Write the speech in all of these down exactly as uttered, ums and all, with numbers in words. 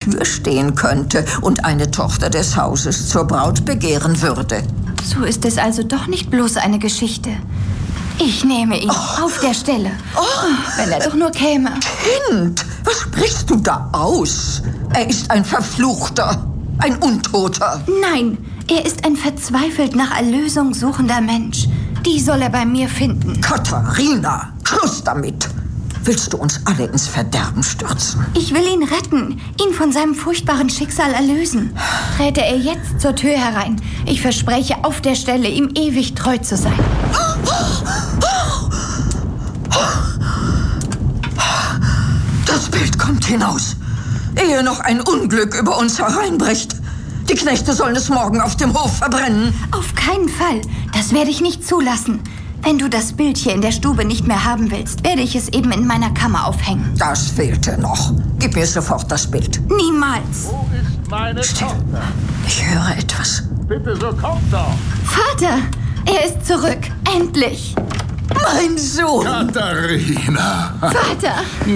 Tür stehen könnte und eine Tochter des Hauses zur Braut begehren würde. So ist es also doch nicht bloß eine Geschichte. Ich nehme ihn oh. auf der Stelle. Oh. Wenn er doch nur käme. Kind, was sprichst du da aus? Er ist ein Verfluchter, ein Untoter. Nein, er ist ein verzweifelt nach Erlösung suchender Mensch. Die soll er bei mir finden. Katharina, Schluss damit. Willst du uns alle ins Verderben stürzen? Ich will ihn retten, ihn von seinem furchtbaren Schicksal erlösen. Trete er jetzt zur Tür herein. Ich verspreche auf der Stelle, ihm ewig treu zu sein. Das Bild kommt hinaus, ehe noch ein Unglück über uns hereinbricht. Die Knechte sollen es morgen auf dem Hof verbrennen. Auf keinen Fall. Das werde ich nicht zulassen. Wenn du das Bild hier in der Stube nicht mehr haben willst, werde ich es eben in meiner Kammer aufhängen. Das fehlte noch. Gib mir sofort das Bild. Niemals. Wo ist meine Still. Tochter? Ich höre etwas. Bitte, so kommt doch. Vater, er ist zurück. Endlich. Mein Sohn. Katharina. Vater.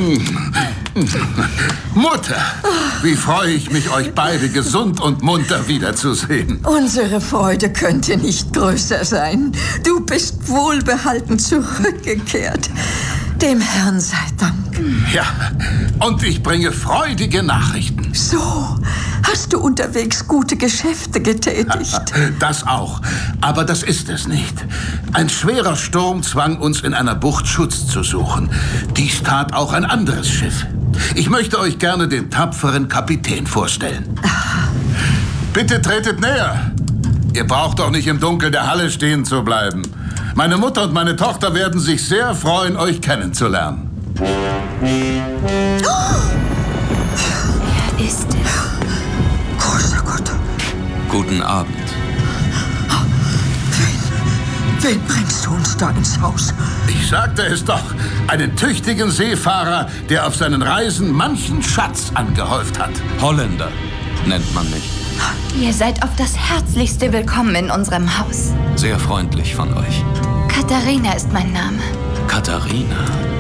Mutter, wie freue ich mich, euch beide gesund und munter wiederzusehen. Unsere Freude könnte nicht größer sein. Du bist wohlbehalten zurückgekehrt. Dem Herrn sei Dank. Ja, und ich bringe freudige Nachrichten. So, hast du unterwegs gute Geschäfte getätigt? Das auch, aber das ist es nicht. Ein schwerer Sturm zwang uns in einer Bucht Schutz zu suchen. Dies tat auch ein anderes Schiff. Ich möchte euch gerne den tapferen Kapitän vorstellen. Bitte tretet näher. Ihr braucht doch nicht im Dunkel der Halle stehen zu bleiben. Meine Mutter und meine Tochter werden sich sehr freuen, euch kennenzulernen. Wer ist es? Großer Gott. Guten Abend. Wen, wen bringst du uns da ins Haus? Ich sagte es doch, einen tüchtigen Seefahrer, der auf seinen Reisen manchen Schatz angehäuft hat. Holländer nennt man mich. Ihr seid auf das Herzlichste willkommen in unserem Haus. Sehr freundlich von euch. Katharina ist mein Name. Katharina.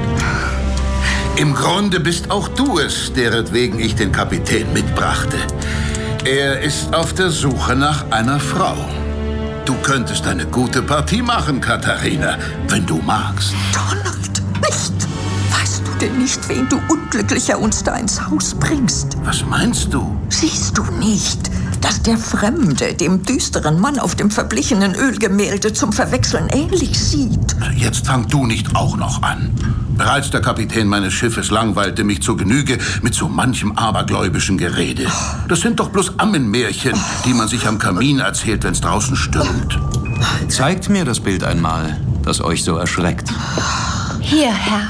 Im Grunde bist auch du es, deretwegen ich den Kapitän mitbrachte. Er ist auf der Suche nach einer Frau. Du könntest eine gute Partie machen, Katharina, wenn du magst. Donald, nicht! Weißt du denn nicht, wen du Unglücklicher uns da ins Haus bringst? Was meinst du? Siehst du nicht, dass der Fremde dem düsteren Mann auf dem verblichenen Ölgemälde zum Verwechseln ähnlich sieht? Jetzt fang du nicht auch noch an. Bereits der Kapitän meines Schiffes langweilte mich zur Genüge mit so manchem abergläubischen Gerede. Das sind doch bloß Ammenmärchen, die man sich am Kamin erzählt, wenn's draußen stürmt. Zeigt mir das Bild einmal, das euch so erschreckt. Hier, Herr.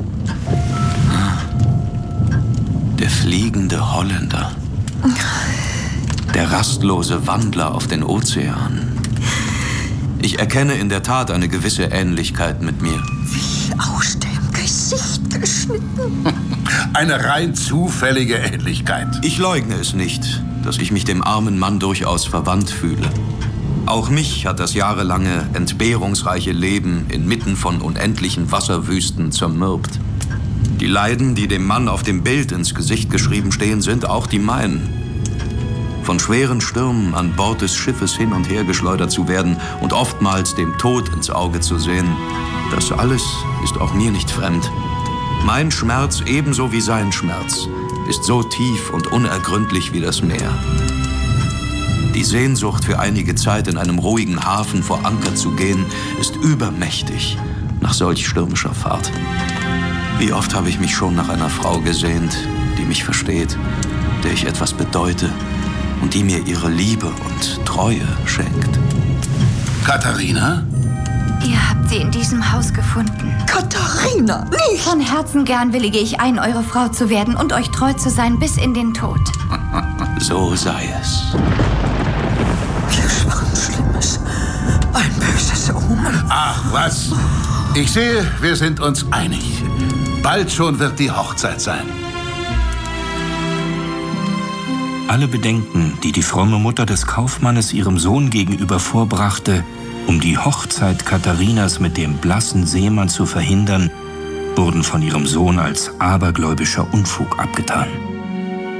Der fliegende Holländer. Der rastlose Wandler auf den Ozeanen. Ich erkenne in der Tat eine gewisse Ähnlichkeit mit mir. Wie aus dem Gesicht geschnitten. Eine rein zufällige Ähnlichkeit. Ich leugne es nicht, dass ich mich dem armen Mann durchaus verwandt fühle. Auch mich hat das jahrelange, entbehrungsreiche Leben inmitten von unendlichen Wasserwüsten zermürbt. Die Leiden, die dem Mann auf dem Bild ins Gesicht geschrieben stehen, sind auch die meinen. Von schweren Stürmen an Bord des Schiffes hin und her geschleudert zu werden und oftmals dem Tod ins Auge zu sehen, das alles ist auch mir nicht fremd. Mein Schmerz ebenso wie sein Schmerz ist so tief und unergründlich wie das Meer. Die Sehnsucht, für einige Zeit in einem ruhigen Hafen vor Anker zu gehen, ist übermächtig nach solch stürmischer Fahrt. Wie oft habe ich mich schon nach einer Frau gesehnt, die mich versteht, der ich etwas bedeute und die mir ihre Liebe und Treue schenkt. Katharina? Ihr habt sie in diesem Haus gefunden. Katharina, nicht! Von Herzen gern willige ich ein, eure Frau zu werden und euch treu zu sein bis in den Tod. So sei es. Wir schwören Schlimmes. Ein böses Omen. Ach, was? Ich sehe, wir sind uns einig. Bald schon wird die Hochzeit sein. Alle Bedenken, die die fromme Mutter des Kaufmannes ihrem Sohn gegenüber vorbrachte, um die Hochzeit Katharinas mit dem blassen Seemann zu verhindern, wurden von ihrem Sohn als abergläubischer Unfug abgetan.